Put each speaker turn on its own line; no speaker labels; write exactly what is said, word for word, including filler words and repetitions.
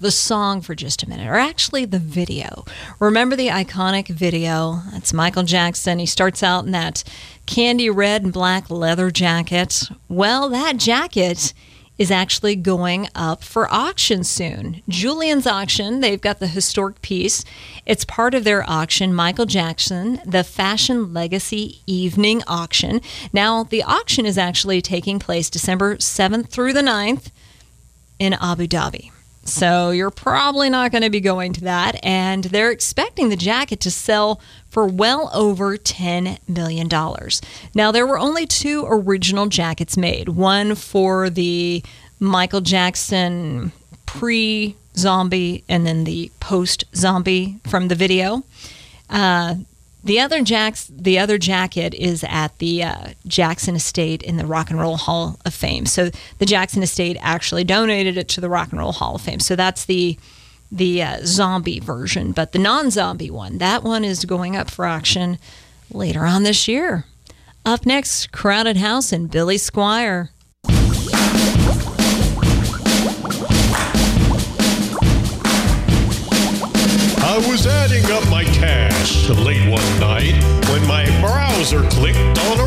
the song for just a minute, or actually the video. Remember the iconic video? That's Michael Jackson. He starts out in that candy red and black leather jacket. Well, that jacket is actually going up for auction soon. Julien's Auction, they've got the historic piece. It's part of their auction, Michael Jackson, the Fashion Legacy Evening Auction. Now, the auction is actually taking place December seventh through the ninth in Abu Dhabi. So you're probably not going to be going to that. And they're expecting the jacket to sell for well over ten million dollars. Now, there were only two original jackets made. One for the Michael Jackson pre-zombie and then the post-zombie from the video. Uh, the other jacks, the other jacket is at the uh, Jackson Estate in the Rock and Roll Hall of Fame. So the Jackson Estate actually donated it to the Rock and Roll Hall of Fame. So that's the the uh, zombie version. But the non-zombie one, that one is going up for auction later on this year. Up next, Crowded House and Billy Squier.
I was adding up my cash late one night when my browser clicked on a